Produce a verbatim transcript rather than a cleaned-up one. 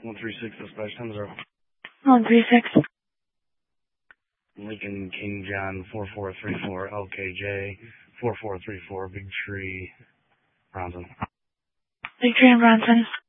one three six, dispatch ten zero. one three six. Lincoln King John four four three four, L K J four four three four, Big Tree, Bronson. Big Tree in Bronson.